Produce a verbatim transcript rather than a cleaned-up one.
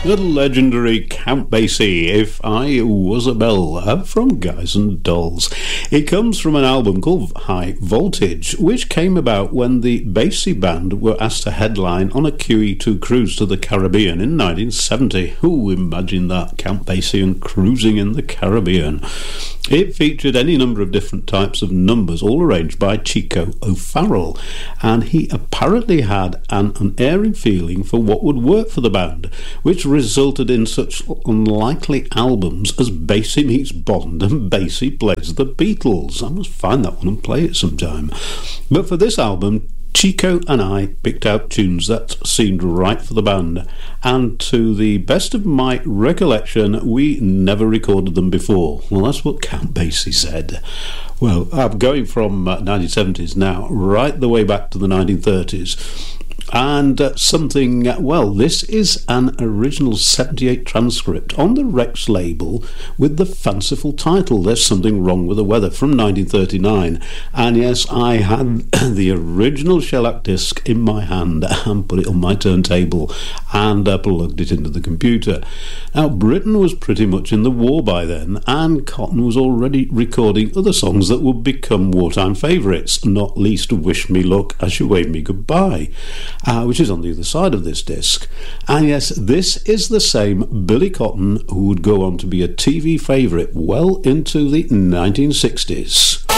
The legendary Count Basie, If I Was a Bell, uh, from Guys and Dolls. It comes from an album called High Voltage, which came about when the Basie Band were asked to headline on a Q E two cruise to the Caribbean in nineteen seventy. Who imagined that, Count Basie and cruising in the Caribbean? It featured any number of different types of numbers, all arranged by Chico O'Farrell, and he apparently had an unerring feeling for what would work for the band, which resulted in such unlikely albums as Basie Meets Bond and Basie Plays the Beatles. I must find that one and play it sometime. But for this album, Chico and I picked out tunes that seemed right for the band, and to the best of my recollection, we never recorded them before. Well, that's what Count Basie said. Well, I'm going from uh, nineteen seventies now, right the way back to the nineteen thirties. And uh, something, uh, well, this is an original seventy-eight transcript on the Rex label with the fanciful title, There's Something Wrong with the Weather, from nineteen thirty-nine. And yes, I had the original shellac disc in my hand and put it on my turntable and uh, plugged it into the computer. Now, Britain was pretty much in the war by then, and Cotton was already recording other songs that would become wartime favourites, not least Wish Me Luck As You Wave Me Goodbye, Uh, which is on the other side of this disc. And yes, this is the same Billy Cotton who would go on to be a T V favourite well into the nineteen sixties.